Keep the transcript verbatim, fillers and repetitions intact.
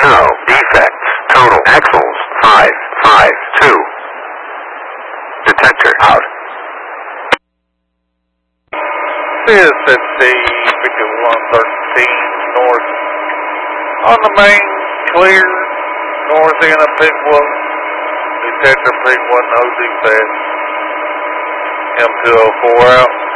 No defects. Total axles five five two. Detector out. This is the fifty-one thirteen north on the main clear north end of Pickwood. Detector Pickwood, no defects. M two oh four out.